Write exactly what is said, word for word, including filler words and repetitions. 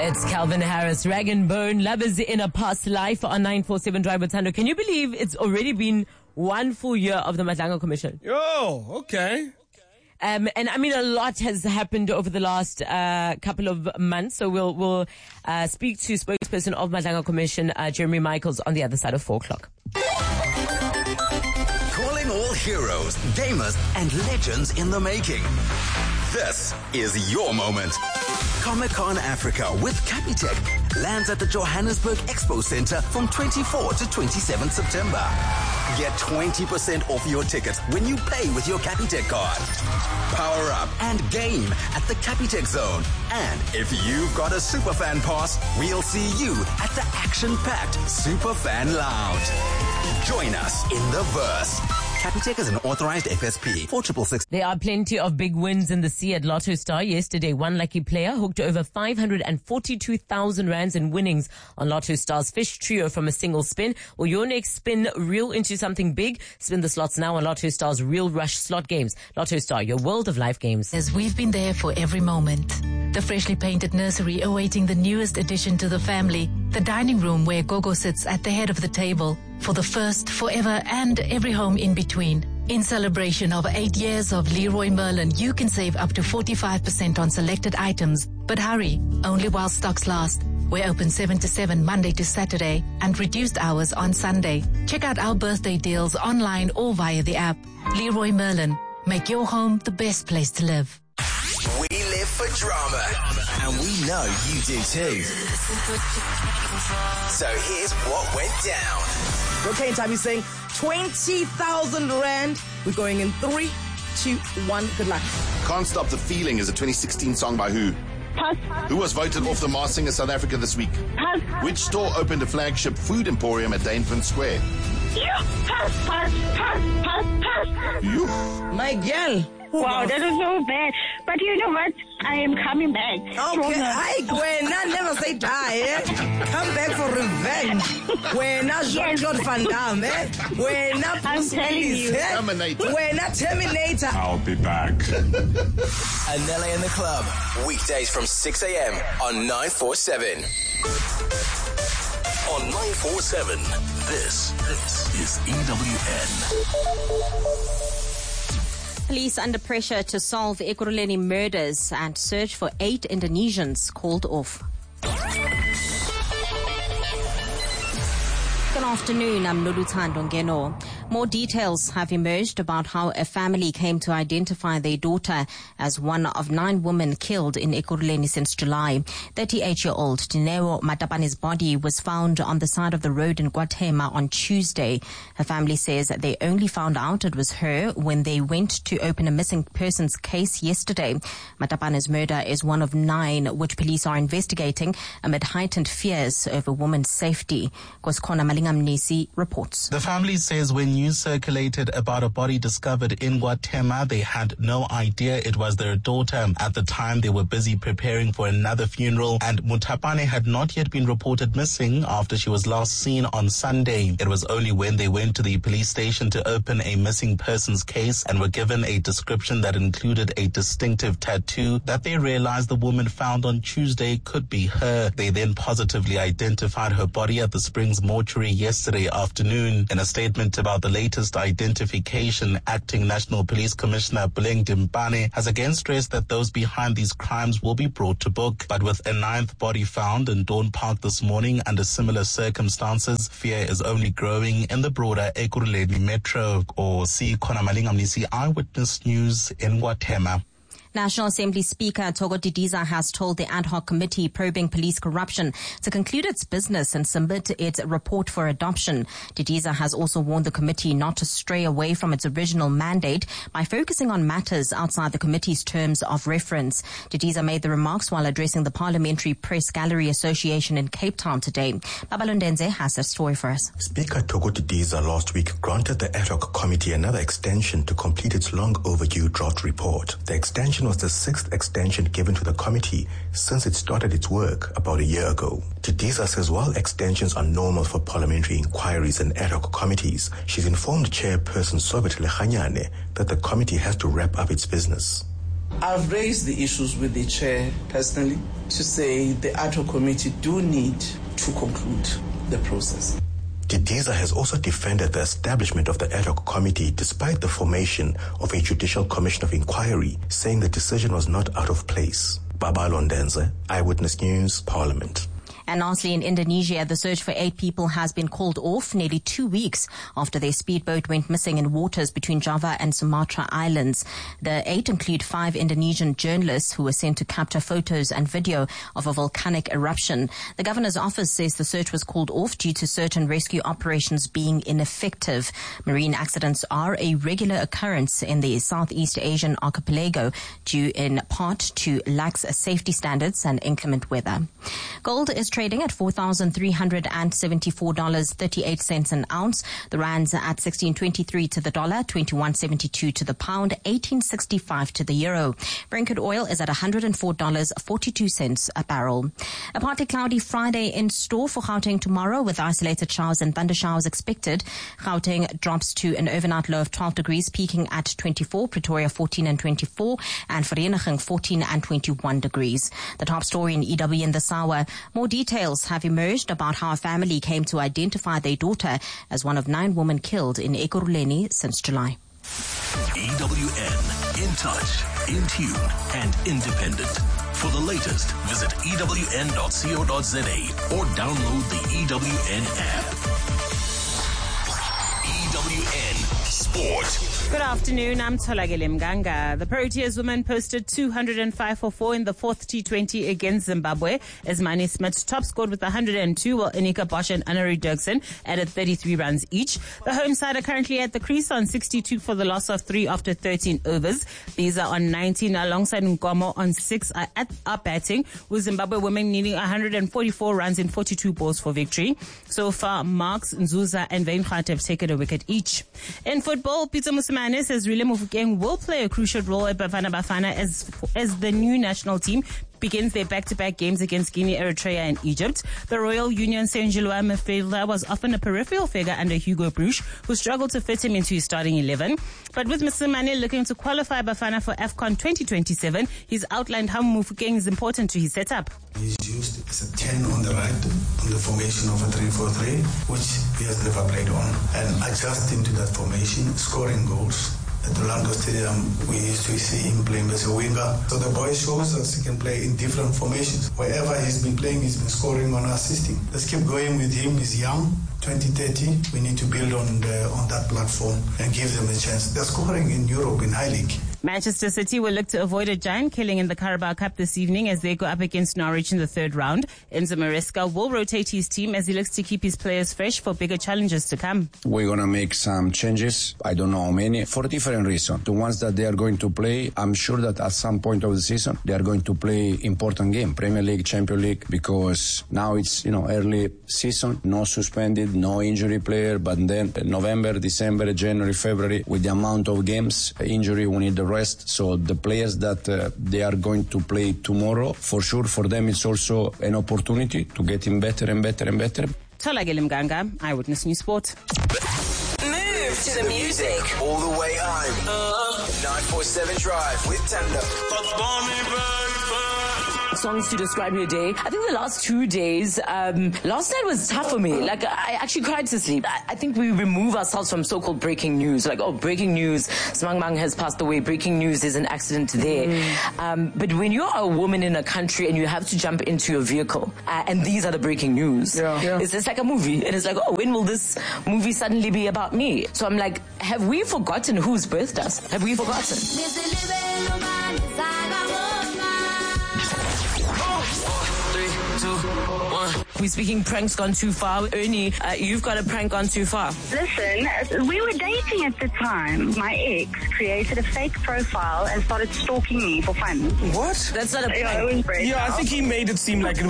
It's Calvin Harris, Rag and Bone, Lovers in a Past Life on nine four seven Drive with Thando. Can you believe it's already been one full year of the Madlanga Commission? Oh, okay. Um, and I mean, a lot has happened over the last uh, couple of months. So we'll we'll uh, speak to spokesperson of Madlanga Commission, uh, Jeremy Michaels, on the other side of four o'clock. Calling all heroes, gamers, and legends in the making. This is your moment. Comic-Con Africa with Capitec lands at the Johannesburg Expo Center from twenty-fourth to twenty-seventh September. Get twenty percent off your tickets when you pay with your Capitec card. Power up and game at the Capitec Zone. And if you've got a Superfan pass, we'll see you at the action-packed Superfan Lounge. Join us in the verse. Capitec is an authorized F S P. four six six. There are plenty of big wins in the sea at Lotto Star. Yesterday, one lucky player hooked over five hundred forty-two thousand rands in winnings on Lotto Star's Fish Trio from a single spin. Or your next spin reel into something big? Spin the slots now on Lotto Star's Real Rush slot games. Lotto Star, your world of life games. As we've been there for every moment. The freshly painted nursery awaiting the newest addition to the family. The dining room where Gogo sits at the head of the table. For the first, forever, and every home in between. In celebration of eight years of Leroy Merlin, you can save up to forty-five percent on selected items. But hurry, only while stocks last. We're open seven to seven Monday to Saturday and reduced hours on Sunday. Check out our birthday deals online or via the app. Leroy Merlin, make your home the best place to live. We live for drama, and we know you do too. So here's what went down. Okay, time is saying twenty thousand rand. We're going in three, two, one. Good luck. Can't Stop the Feeling is a twenty sixteen song by who? Pass. Who was voted off the Masked Singer South Africa this week? Pass. Which store opened a flagship food emporium at Dainfern Square? You. Pass, pass, pass, pass, pass. You? My girl. Wow, that is so bad. But you know what? I am coming back. Okay, Stronger. hi Gwen. I never say die, eh? Come back for revenge. When I Jean-Claude Van Damme, eh? When I I'm telling you. Terminator. When I Terminator. I'll be back. Anele in the Club, weekdays from six a.m. on nine four seven. On nine four seven, this, this is E W N. Police under pressure to solve Ekurhuleni murders and search for eight Indonesians called off. Good afternoon, I'm Noluthando Ngeno. More details have emerged about how a family came to identify their daughter as one of nine women killed in Ekurhuleni since July. thirty-eight-year-old Dineo Matapane's body was found on the side of the road in KwaThema on Tuesday. Her family says that they only found out it was her when they went to open a missing persons case yesterday. Matapane's murder is one of nine which police are investigating amid heightened fears over women's safety. Koskona Malingamnisi reports. The family says when news circulated about a body discovered in KwaThema, they had no idea it was their daughter. At the time, they were busy preparing for another funeral, and Mutapane had not yet been reported missing after she was last seen on Sunday. It was only when they went to the police station to open a missing persons case and were given a description that included a distinctive tattoo that they realized the woman found on Tuesday could be her. They then positively identified her body at the Springs mortuary yesterday afternoon. In a statement about the latest identification, Acting National Police Commissioner Buleng Dimpane has again stressed that those behind these crimes will be brought to book. But with a ninth body found in Dawn Park this morning under similar circumstances, fear is only growing in the broader Ekurhuleni Metro. Or see Kona Malingamnisi, Eyewitness News in KwaThema. National Assembly Speaker Thoko Didiza has told the ad hoc committee probing police corruption to conclude its business and submit its report for adoption. Didiza has also warned the committee not to stray away from its original mandate by focusing on matters outside the committee's terms of reference. Didiza made the remarks while addressing the Parliamentary Press Gallery Association in Cape Town today. Babalondenze has a story for us. Speaker Thoko Didiza last week granted the ad hoc committee another extension to complete its long overdue draft report. The extension was the sixth extension given to the committee since it started its work about a year ago. Didiza says while extensions are normal for parliamentary inquiries and ad hoc committees, she's informed Chairperson Sobet Lechanyane that the committee has to wrap up its business. I've raised the issues with the chair personally to say the ad hoc committee do need to conclude the process. Didiza has also defended the establishment of the ad hoc committee despite the formation of a judicial commission of inquiry, saying the decision was not out of place. Babalo Ndenze, Eyewitness News, Parliament. And lastly, in Indonesia, the search for eight people has been called off nearly two weeks after their speedboat went missing in waters between Java and Sumatra Islands. The eight include five Indonesian journalists who were sent to capture photos and video of a volcanic eruption. The governor's office says the search was called off due to search and rescue operations being ineffective. Marine accidents are a regular occurrence in the Southeast Asian archipelago due in part to lax safety standards and inclement weather. Gold is trading at four thousand three hundred seventy-four dollars and thirty-eight cents an ounce. The rand's at sixteen twenty-three to the dollar, twenty-one seventy-two to the pound, eighteen sixty-five to the euro. Brent crude oil is at one hundred four dollars and forty-two cents a barrel. A partly cloudy Friday in store for Gauteng tomorrow with isolated showers and thunder showers expected. Gauteng drops to an overnight low of twelve degrees, peaking at twenty-four, Pretoria fourteen and twenty-four, and Vereeniging fourteen and twenty-one degrees. The top story in E W in this hour. More details have emerged about how a family came to identify their daughter as one of nine women killed in Ekurhuleni since July. E W N, in touch, in tune, and independent. For the latest, visit E W N dot co dot za or download the E W N app. E W N Sport. Good afternoon, I'm Tholakele Mganga. The Proteas women posted two hundred five for four in the fourth T twenty against Zimbabwe as Mani Smith top scored with one hundred two, while Anika Bosch and Annery Dirksen added thirty-three runs each. The home side are currently at the crease on sixty-two for the loss of three after thirteen overs. These are on nineteen alongside Nkomo on six are, at, are batting, with Zimbabwe women needing one hundred forty-four runs in forty-two balls for victory. So far, Marks, Nzuza and Weinhardt have taken a wicket each. In football, Peter Musimane says Relay Mofokeng will play a crucial role at Bafana Bafana as, as the new national team begins their back-to-back games against Guinea, Eritrea and Egypt. The Royal Union Saint-Gilloise midfielder was often a peripheral figure under Hugo Bruch, who struggled to fit him into his starting eleven. But with Mister Mane looking to qualify Bafana for AFCON twenty twenty-seven, he's outlined how Mofokeng is important to his setup. He's used as a ten on the right, on the formation of a three four three, which he has never played on, and adjusting to that formation, scoring goals. At Orlando Stadium, we used to see him playing as a winger. So the boy shows us he can play in different formations. Wherever he's been playing, he's been scoring or assisting. Let's keep going with him. He's young. twenty thirty, we need to build on the, on that platform and give them a chance. They're scoring in Europe in high league. Manchester City will look to avoid a giant killing in the Carabao Cup this evening as they go up against Norwich in the third round. Enzo Maresca will rotate his team as he looks to keep his players fresh for bigger challenges to come. We're going to make some changes. I don't know how many, for different reasons. The ones that they are going to play, I'm sure that at some point of the season, they are going to play important game, Premier League, Champions League, because now it's, you know, early season, no suspended, no injury player, but then November, December, January, February, with the amount of games, injury, we need the rest. So the players that uh, they are going to play tomorrow, for sure, for them it's also an opportunity to get in better and better and better. Tholakele Mganga, Eyewitness News Sport. Move to the music. All the way home. Uh, nine four seven Drive with Tando. Songs to describe your day. I think the last two days, um, last night was tough for me. Like, I actually cried to sleep. I, I think we remove ourselves from so-called breaking news. Like, oh, breaking news, Smang Mang has passed away. Breaking news, there's an accident there. Mm. Um, but when you're a woman in a country and you have to jump into your vehicle, uh, and these are the breaking news, yeah. Yeah. It's, it's like a movie. And it's like, oh, when will this movie suddenly be about me? So I'm like, have we forgotten who's birthed us? Have we forgotten? We're speaking pranks gone too far. Ernie, uh, you've got a prank gone too far. Listen, we were dating at the time. My ex created a fake profile and started stalking me for fun. What? That's not a prank. Yeah, yeah, I think he made it seem like